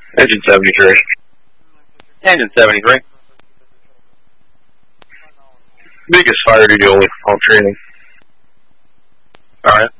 Engine 73. Engine 73. Biggest fire duty only on training. Alright.